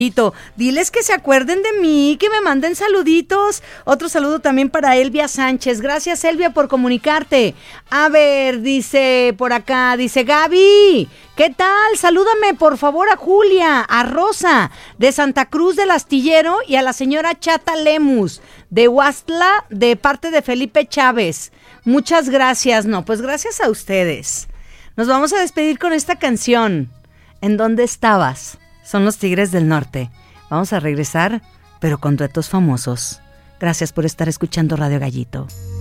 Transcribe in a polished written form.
Diles que se acuerden de mí, que me manden saluditos. Otro saludo también para Elvia Sánchez. Gracias, Elvia, por comunicarte. A ver, dice por acá, dice Gaby, ¿qué tal? Salúdame por favor a Julia, a Rosa, de Santa Cruz del Astillero, y a la señora Chata Lemus, de Huastla, de parte de Felipe Chávez. Muchas gracias. No, pues gracias a ustedes. Nos vamos a despedir con esta canción. ¿En dónde estabas? Son los Tigres del Norte. Vamos a regresar, pero con duetos famosos. Gracias por estar escuchando Radio Gallito.